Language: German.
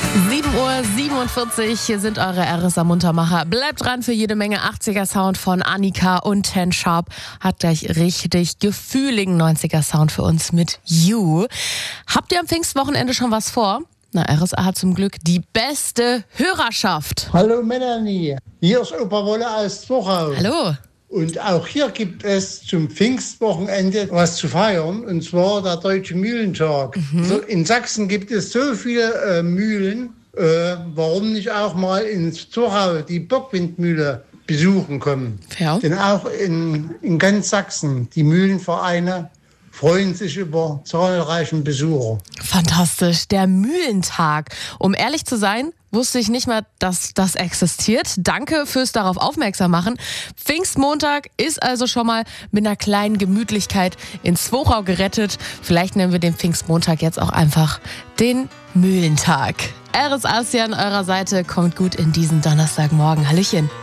7:47 Uhr, hier sind eure RSA Muntermacher. Bleibt dran für jede Menge 80er Sound von Annika und Ten Sharp. Hat gleich richtig gefühligen 90er Sound für uns mit You. Habt ihr am Pfingstwochenende schon was vor? Na, RSA hat zum Glück die beste Hörerschaft. Hallo Melanie, hier ist Opa Wolle aus Zwochau. Hallo. Und auch hier gibt es zum Pfingstwochenende was zu feiern, und zwar der Deutsche Mühlentag. So, in Sachsen gibt es so viele Mühlen, warum nicht auch mal in Zwochau die Bockwindmühle besuchen kommen? Ja. Denn auch in ganz Sachsen, die Mühlenvereine freuen sich über zahlreichen Besucher. Fantastisch, der Mühlentag. Um ehrlich zu sein, wusste ich nicht mal, dass das existiert. Danke fürs darauf aufmerksam machen. Pfingstmontag ist also schon mal mit einer kleinen Gemütlichkeit in Zwochau gerettet. Vielleicht nennen wir den Pfingstmontag jetzt auch einfach den Mühlentag. RSA ist ja an eurer Seite. Kommt gut in diesen Donnerstagmorgen. Hallöchen.